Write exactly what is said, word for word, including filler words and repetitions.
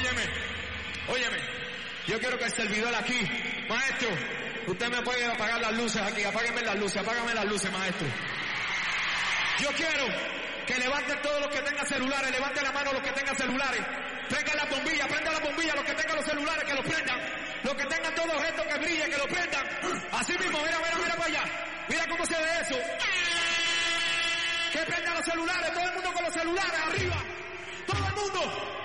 Óyeme, óyeme, yo quiero que el servidor aquí, maestro, usted me puede apagar las luces aquí, apágueme las luces, apágame las luces, maestro. Yo quiero que levanten todos los que tengan celulares, levanten la mano los que tengan celulares, traigan las bombillas, prendan las bombillas, los que tengan los celulares que los prendan, los que tengan todos estos que brillen, que los prendan, así mismo, mira, mira, mira para allá, mira cómo se ve eso, que prendan los celulares, todo el mundo con los celulares, arriba, todo el mundo.